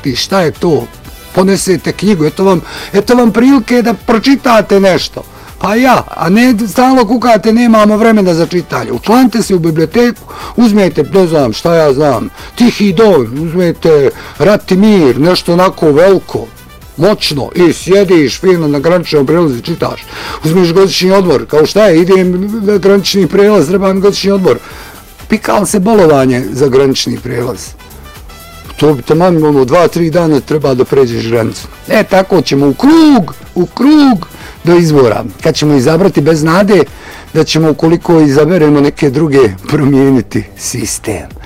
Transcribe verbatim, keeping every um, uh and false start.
shvati šta je to, ponesete knjigu, eto vam, eto vam prilike da pročitate nešto. Pa ja, a ne stalno kukate, nemamo vremena za čitanje. Učlanite se u biblioteku, uzmete, ne znam šta ja znam, Tihi don, uzmete Rat i mir, nešto onako veliko, moćno, i sjediš fino na graničnom prelazu i čitaš. Uzmeš godišnji odmor, kao šta je, idem na granični prelaz, trebam godišnji odmor. Pikal se bolovanje za granični prelaz. To bi taman, ono, dva, tri dana treba da pređeš granicu. E, tako ćemo u krug, u krug do izbora. Kad ćemo izabrati bez nade, da ćemo, ukoliko izaberemo neke druge, promijeniti sistem.